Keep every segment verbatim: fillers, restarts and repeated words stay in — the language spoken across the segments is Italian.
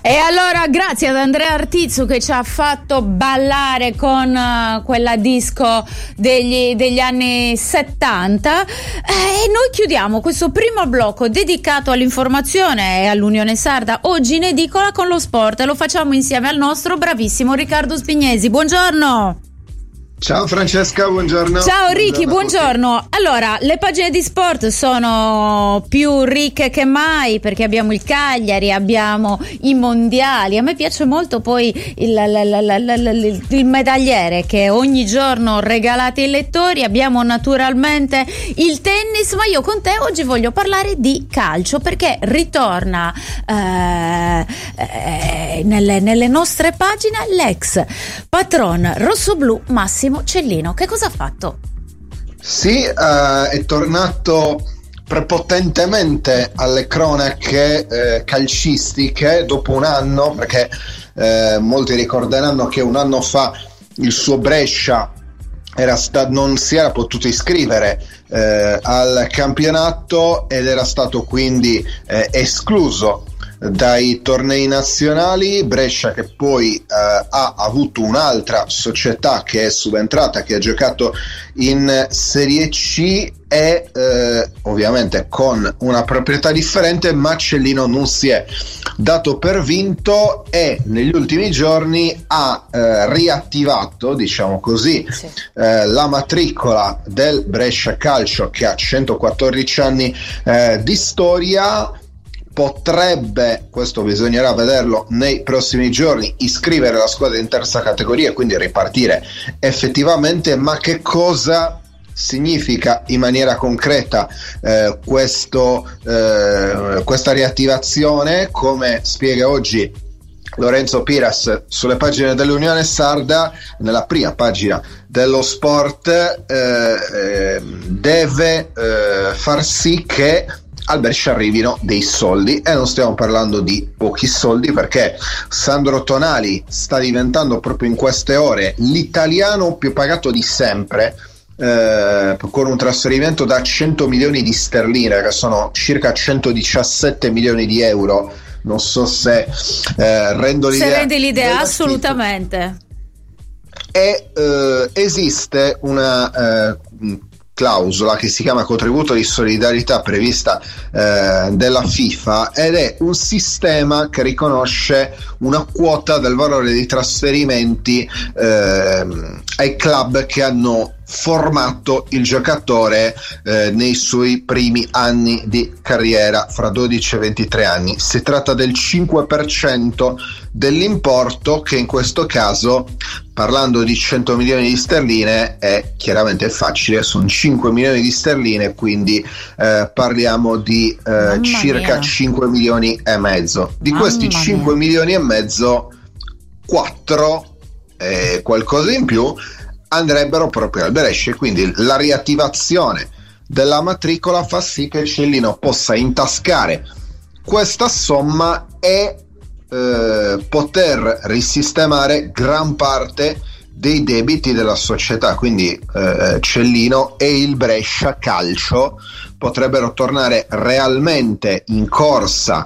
E allora grazie ad Andrea Artizzu che ci ha fatto ballare con uh, quella disco degli, degli anni settanta, eh, e noi chiudiamo questo primo blocco dedicato all'informazione e all'Unione Sarda oggi in edicola con lo sport, e lo facciamo insieme al nostro bravissimo Riccardo Spignesi. Buongiorno. Ciao Francesca, buongiorno. Ciao Ricky, buongiorno. Allora, le pagine di sport sono più ricche che mai perché abbiamo il Cagliari, abbiamo i mondiali. A me piace molto poi il, il, il, il medagliere che ogni giorno regalate ai lettori. Abbiamo naturalmente il tennis, ma io con te oggi voglio parlare di calcio perché ritorna eh, eh, nelle, nelle nostre pagine l'ex patron rossoblù Massimo Cellino. Che cosa ha fatto? Sì, uh, è tornato prepotentemente alle cronache eh, calcistiche dopo un anno, perché eh, molti ricorderanno che un anno fa il suo Brescia era sta- non si era potuto iscrivere eh, al campionato ed era stato quindi eh, escluso dai tornei nazionali. Brescia che poi eh, ha avuto un'altra società che è subentrata, che ha giocato in Serie C e eh, ovviamente con una proprietà differente, ma Cellino non si è dato per vinto e negli ultimi giorni ha eh, riattivato, diciamo così, sì. eh, la matricola del Brescia Calcio, che ha centoquattordici anni eh, di storia. Potrebbe, questo bisognerà vederlo nei prossimi giorni, iscrivere la squadra in terza categoria e quindi ripartire effettivamente. Ma che cosa significa in maniera concreta eh, questo, eh, questa riattivazione? Come spiega oggi Lorenzo Piras sulle pagine dell'Unione Sarda, nella prima pagina dello sport, eh, eh, deve eh, far sì che al Brescia arrivino dei soldi, e non stiamo parlando di pochi soldi, perché Sandro Tonali sta diventando proprio in queste ore l'italiano più pagato di sempre, eh, con un trasferimento da cento milioni di sterline, che sono circa centodiciassette milioni di euro. Non so se eh, rendo l'idea. Se rende l'idea, assolutamente. E eh, esiste una eh, clausola che si chiama contributo di solidarietà prevista eh, della FIFA, ed è un sistema che riconosce una quota del valore dei trasferimenti eh, ai club che hanno formato il giocatore eh, nei suoi primi anni di carriera, fra dodici e ventitré anni. Si tratta del cinque per cento dell'importo, che in questo caso, parlando di cento milioni di sterline, è chiaramente facile, sono cinque milioni di sterline, quindi eh, parliamo di eh, circa mia. cinque milioni e mezzo. Di Mamma questi cinque mia. milioni e mezzo, quattro e qualcosa in più andrebbero proprio al Brescia, quindi la riattivazione della matricola fa sì che Cellino possa intascare questa somma e eh, poter risistemare gran parte dei debiti della società. Quindi eh, Cellino e il Brescia Calcio potrebbero tornare realmente in corsa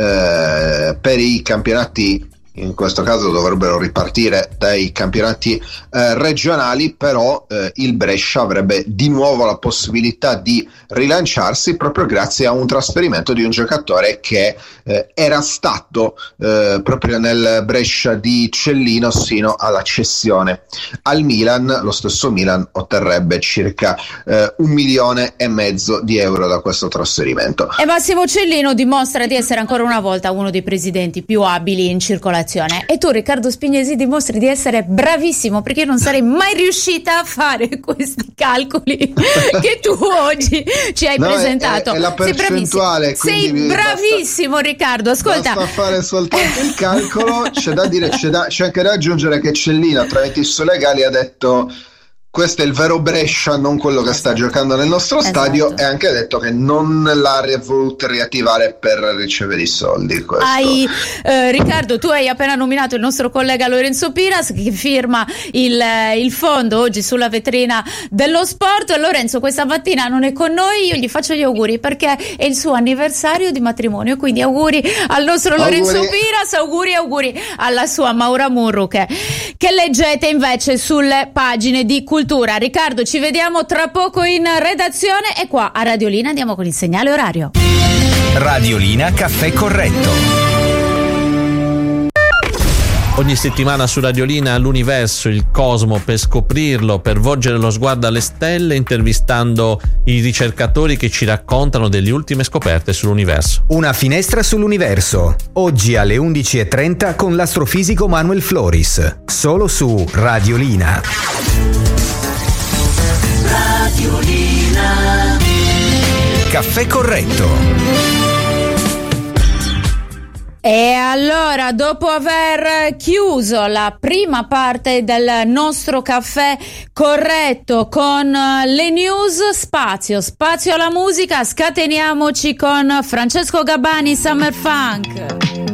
eh, per i campionati. In questo caso dovrebbero ripartire dai campionati eh, regionali, però eh, il Brescia avrebbe di nuovo la possibilità di rilanciarsi proprio grazie a un trasferimento di un giocatore che eh, era stato eh, proprio nel Brescia di Cellino sino alla cessione al Milan. Lo stesso Milan otterrebbe circa eh, un milione e mezzo di euro da questo trasferimento. E Massimo Cellino dimostra di essere ancora una volta uno dei presidenti più abili in circolazione. E tu, Riccardo Spignesi, dimostri di essere bravissimo, perché io non sarei mai riuscita a fare questi calcoli che tu oggi ci hai no, presentato. È, è la percentuale. Sei bravissimo, sei bravissimo basta, Riccardo. Ascolta, basta fare soltanto il calcolo. C'è da dire, c'è, da, c'è anche da aggiungere che Cellino, tramite i suoi legali, ha detto: questo è il vero Brescia, non quello che sta giocando nel nostro Esatto. stadio, e anche detto che non l'ha voluto riattivare per ricevere i soldi. Questo. Hai, eh, Riccardo, tu hai appena nominato il nostro collega Lorenzo Piras, che firma il, il fondo oggi sulla vetrina dello sport. Lorenzo questa mattina non è con noi, io gli faccio gli auguri perché è il suo anniversario di matrimonio, quindi auguri al nostro Lorenzo Auguri. Piras, auguri auguri alla sua Maura Murru, che, che leggete invece sulle pagine di Cultura. Riccardo, ci vediamo tra poco in redazione, e qua a Radiolina andiamo con il segnale orario. Radiolina Caffè Corretto. Ogni settimana su Radiolina l'universo, il cosmo, per scoprirlo, per volgere lo sguardo alle stelle, intervistando i ricercatori che ci raccontano delle ultime scoperte sull'universo. Una finestra sull'universo. Oggi alle undici e trenta con l'astrofisico Manuel Floris. Solo su Radiolina. Radiolina. Caffè Corretto. E allora, dopo aver chiuso la prima parte del nostro caffè corretto con le news, spazio, spazio alla musica, scateniamoci con Francesco Gabbani, Summer Funk.